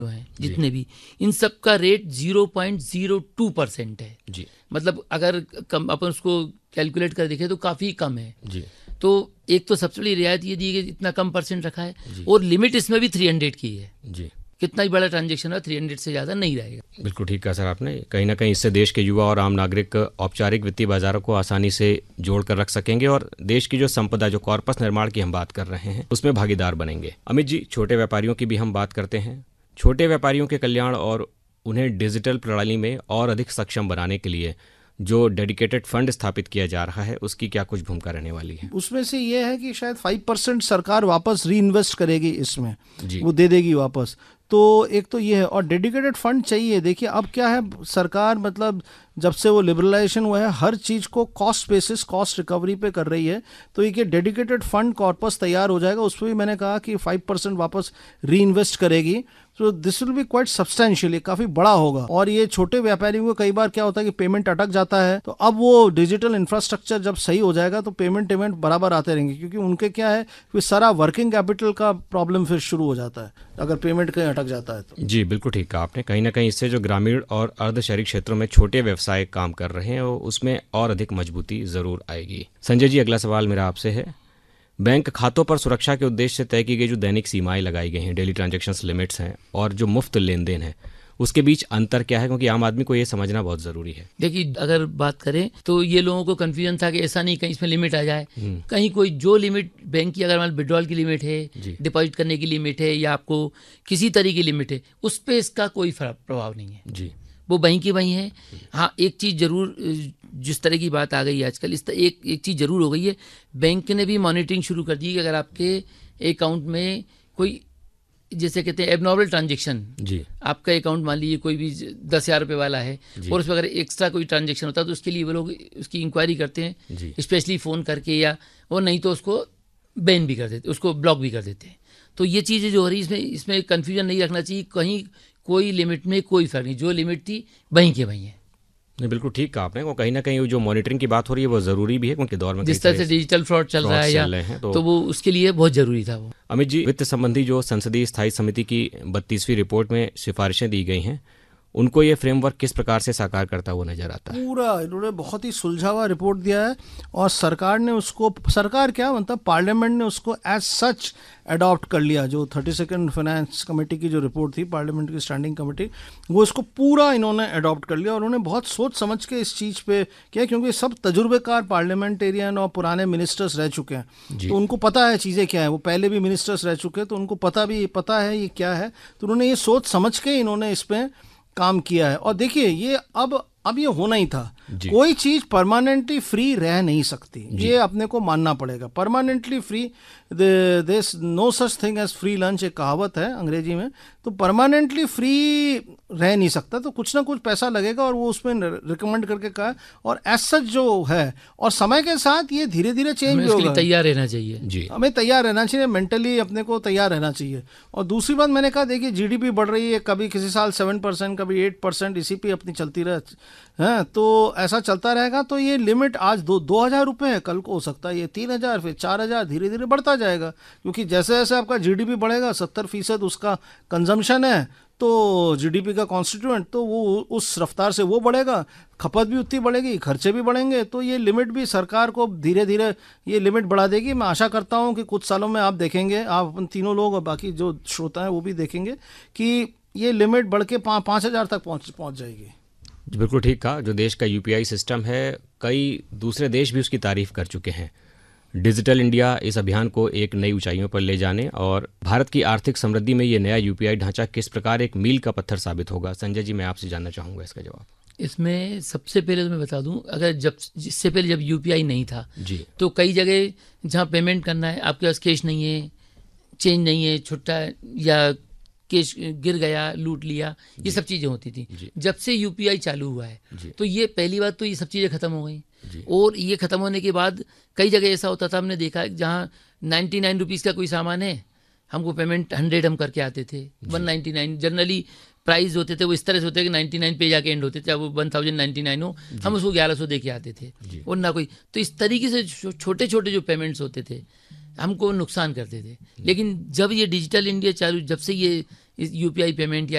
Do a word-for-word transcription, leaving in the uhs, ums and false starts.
हैं जितने भी, इन सब का rate zero point zero two percent है जी। मतलब अगर कम अपन उसको कैलकुलेट कर देखें तो काफ़ी कम है जी। तो एक तो सबसे बड़ी रियायत ये दी है कि इतना कम परसेंट रखा है, और लिमिट इसमें भी थ्री हंड्रेड की है जी। कितना ही बड़ा ट्रांजेक्शन है, थ्री हंड्रेड से ज़्यादा नहीं रहेगा। बिल्कुल ठीक कहा सर आपने। कहीं ना कहीं इससे देश के युवा और आम नागरिक औपचारिक वित्तीय बाजारों को आसानी से जोड़ कर रख सकेंगे और देश की जो संपदा, जो कॉर्पस निर्माण की हम बात कर रहे हैं, उसमें भागीदार बनेंगे। अमित जी, छोटे व्यापारियों की भी हम बात करते हैं। छोटे व्यापारियों के कल्याण और उन्हें डिजिटल प्रणाली में और अधिक सक्षम बनाने के लिए जो डेडिकेटेड फंड स्थापित किया जा रहा है, उसकी क्या कुछ भूमिका रहने वाली है? उसमें से ये है कि शायद फाइव परसेंट सरकार वापस री इन्वेस्ट करेगी इसमें, वो दे देगी वापस। तो एक तो ये है, और डेडिकेटेड फंड चाहिए। देखिए अब क्या है, सरकार मतलब जब से वो लिबरलाइजेशन हुआ है हर चीज़ को कॉस्ट बेसिस, कॉस्ट रिकवरी पे कर रही है। तो एक डेडिकेटेड फंड कॉर्पस तैयार हो जाएगा, उस पर भी मैंने कहा कि फाइव परसेंट वापस री इन्वेस्ट करेगी। तो this will be quite substantial, ये काफ़ी बड़ा होगा। और ये छोटे व्यापारियों को कई बार क्या होता है कि पेमेंट अटक जाता है, तो अब वो डिजिटल इंफ्रास्ट्रक्चर जब सही हो जाएगा तो पेमेंट पेमेंट बराबर आते रहेंगे, क्योंकि उनके क्या है फिर सारा वर्किंग कैपिटल का प्रॉब्लम फिर शुरू हो जाता है अगर पेमेंट कहीं अटक जाता है तो। जी बिल्कुल ठीक कहा आपने। कहीं ना कहीं इससे जो ग्रामीण और अर्ध शहरी क्षेत्रों में छोटे व्यवसाय काम कर रहे हैं, उसमें और अधिक मजबूती जरूर आएगी। संजय जी, अगला सवाल मेरा आपसे है, बैंक खातों पर सुरक्षा के उद्देश्य से तय की गई जो दैनिक सीमाएं लगाई गई हैं, डेली ट्रांजैक्शंस लिमिट्स हैं, और जो मुफ्त लेन देन है, उसके बीच अंतर क्या है? क्योंकि आम आदमी को ये समझना बहुत जरूरी है। देखिए अगर बात करें तो ये लोगों को कंफ्यूजन था कि ऐसा नहीं कहीं इसमें लिमिट आ जाए, कहीं कोई जो लिमिट बैंक की, अगर मान विड्रॉल की लिमिट है, डिपॉजिट करने की लिमिट है, या आपको किसी तरह की लिमिट है, उस पर इसका कोई प्रभाव नहीं है जी, वो वहीं की वहीं है। हाँ, एक चीज़ जरूर, जिस तरह की बात आ गई है आजकल, इस एक एक चीज़ जरूर हो गई है, बैंक ने भी मॉनिटरिंग शुरू कर दी है कि अगर आपके अकाउंट में कोई, जैसे कहते हैं एबनॉर्मल ट्रांजेक्शन, जी आपका अकाउंट मान लीजिए कोई भी दस हज़ार रुपये वाला है और उसमें अगर एक्स्ट्रा कोई ट्रांजेक्शन होता है तो उसके लिए वो लोग उसकी इंक्वायरी करते हैं, स्पेशली फ़ोन करके, या और नहीं तो उसको बैन भी कर देते, उसको ब्लॉक भी कर देते हैं। तो ये चीज़ें जो हो रही है, इसमें इसमें कन्फ्यूजन नहीं रखना चाहिए, कहीं कोई लिमिट में कोई फर्क नहीं, जो लिमिट थी वहीं के वहीं है। नहीं, बिल्कुल ठीक कहा आपने। वो कहीं ना कहीं जो मॉनिटरिंग की बात हो रही है वो ज़रूरी भी है, क्योंकि दौर में जिस तरह से डिजिटल फ्रॉड चल रहा है, या तो, तो वो उसके लिए बहुत ज़रूरी था वो। अमित जी, वित्त संबंधी जो संसदीय स्थायी समिति की बत्तीसवीं रिपोर्ट में सिफारिशें दी गई हैं, उनको ये फ्रेमवर्क किस प्रकार से साकार करता हुआ नजर आता है? पूरा इन्होंने बहुत ही सुलझा हुआ रिपोर्ट दिया है, और सरकार ने उसको, सरकार क्या मतलब पार्लियामेंट ने उसको एज सच अडॉप्ट कर लिया। जो थर्टी सेकेंड फाइनेंस कमेटी की जो रिपोर्ट थी, पार्लियामेंट की स्टैंडिंग कमेटी, वो इसको पूरा इन्होंने अडॉप्ट कर लिया। और उन्होंने बहुत सोच समझ के इस चीज़ पे किया, क्योंकि सब तजुर्बेकार पार्लियामेंटेरियन और पुराने मिनिस्टर्स रह चुके हैं, तो उनको पता है चीज़ें क्या है, वो पहले भी मिनिस्टर्स रह चुके हैं, तो उनको पता भी पता है ये क्या है। तो उन्होंने ये सोच समझ के इन्होंने इस पर काम किया है। और देखिए ये अब अब ये होना ही था, कोई चीज परमानेंटली फ्री रह नहीं सकती, ये अपने को मानना पड़ेगा। Permanently free, this no such thing as free lunch, एक कहावत है अंग्रेजी में। तो परमानेंटली फ्री रह नहीं सकता, तो कुछ ना कुछ पैसा लगेगा, और वो उसमें रिकमेंड करके कहा, और एज सच जो है, और समय के साथ ये धीरे धीरे चेंज होगा। तैयार रहना चाहिए जी, हमें तैयार रहना चाहिए, मेंटली अपने को तैयार रहना चाहिए। और दूसरी बात मैंने कहा, देखिए जीडीपी बढ़ रही है, कभी किसी साल सेवन परसेंट कभी एट परसेंट इसी पे अपनी चलती रहे हैं, तो ऐसा चलता रहेगा। तो ये लिमिट आज दो दो हज़ार रुपये है, कल को हो सकता है ये तीन हज़ार, फिर चार हज़ार, धीरे धीरे बढ़ता जाएगा। क्योंकि जैसे जैसे आपका जीडीपी बढ़ेगा, सत्तर फीसद उसका कंजम्पशन है, तो जीडीपी का कॉन्स्टिट्यूएंट, तो वो उस रफ्तार से वो बढ़ेगा, खपत भी उतनी बढ़ेगी, खर्चे भी बढ़ेंगे। तो ये लिमिट भी सरकार को धीरे धीरे ये लिमिट बढ़ा देगी। मैं आशा करता हूँ कि कुछ सालों में आप देखेंगे, आप अपन तीनों लोग और बाकी जो श्रोता हैं वो भी देखेंगे कि ये लिमिट बढ़ के पाँच पाँच हज़ार तक पहुँच पहुँच जाएगी। बिल्कुल ठीक कहा। जो देश का यूपीआई सिस्टम है, कई दूसरे देश भी उसकी तारीफ कर चुके हैं। डिजिटल इंडिया इस अभियान को एक नई ऊंचाइयों पर ले जाने और भारत की आर्थिक समृद्धि में ये नया यूपीआई ढांचा किस प्रकार एक मील का पत्थर साबित होगा? संजय जी, मैं आपसे जानना चाहूँगा इसका जवाब। इसमें सबसे पहले तो मैं बता दूं, अगर जब इससे पहले जब यूपीआई नहीं था जी, तो कई जगह जहाँ पेमेंट करना है, आपके पास कैश नहीं है, चेंज नहीं है, छुट्टा या केश गिर गया, लूट लिया, ये सब चीज़ें होती थी। जब से यूपीआई चालू हुआ है तो ये पहली बात तो ये सब चीज़ें खत्म हो गई, और ये खत्म होने के बाद कई जगह ऐसा होता था, हमने देखा जहाँ नाइन्टी नाइन रुपीज़ का कोई सामान है, हमको पेमेंट हंड्रेड हम करके आते थे, one ninety nine generally price होते थे, वो इस तरह से होते थे कि नाइन्टी नाइन पे जाके एंड होते थे, वो वन थाउजेंड नाइन्टी नाइन हो, हम उसको ग्यारह सौ दे के आते थे, और ना कोई। तो इस तरीके से छोटे छोटे जो पेमेंट्स होते थे हमको नुकसान करते थे। लेकिन जब ये डिजिटल इंडिया चालू, जब से ये इस यूपीआई पेमेंट या